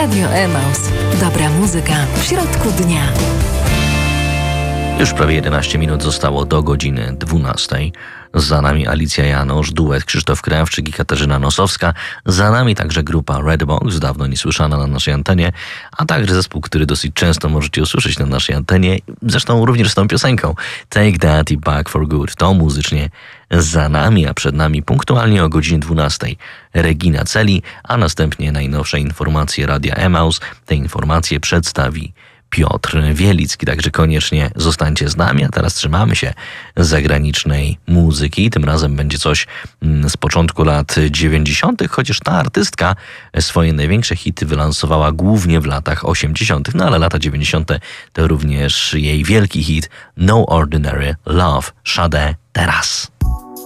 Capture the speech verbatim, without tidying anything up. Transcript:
Radio Emaus. Dobra muzyka w środku dnia. Już prawie jedenaście minut zostało do godziny dwunastej. Za nami Alicja Janosz, duet Krzysztof Krawczyk i Katarzyna Nosowska. Za nami także grupa Redbox, dawno niesłyszana na naszej antenie, a także zespół, który dosyć często możecie usłyszeć na naszej antenie, zresztą również z tą piosenką Take That i Back for Good. To muzycznie za nami, a przed nami punktualnie o godzinie dwunastej Regina Celi, a następnie najnowsze informacje Radia Emaus. Te informacje przedstawi Piotr Wielicki, także koniecznie zostańcie z nami, a teraz trzymamy się zagranicznej muzyki. Tym razem będzie coś z początku lat dziewięćdziesiątych, chociaż ta artystka swoje największe hity wylansowała głównie w latach osiemdziesiątych, no ale lata dziewięćdziesiąte to również jej wielki hit No Ordinary Love. Sade teraz.